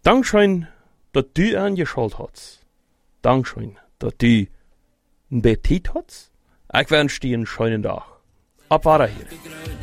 Dankeschön, dass du angeschaut hast. Dankeschön, dass du ein Appetit hast. Ich wünsche dir einen schönen Tag. Ab hier.